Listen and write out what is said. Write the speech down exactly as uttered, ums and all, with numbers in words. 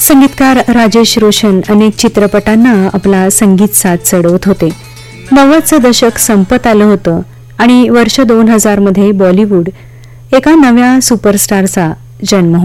संगीतकार राजेश रोशन अनेक चित्रपटांना आपला संगीत साथ चढवत होते. नव्वदचं दशक संपत आलं होतं आणि वर्ष दोन हजार मध्ये बॉलिवूड एका नव्या सुपरस्टारचा जन्म